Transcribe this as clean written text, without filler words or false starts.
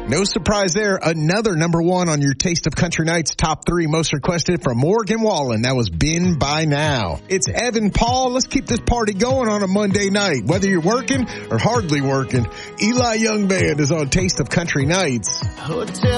No surprise there. Another number one on your Taste of Country Nights top 3 most requested from Morgan Wallen. That was Been By Now. It's Evan Paul. Let's keep this party going on a Monday night. Whether you're working or hardly working, Eli Young Band is on Taste of Country Nights. Hotel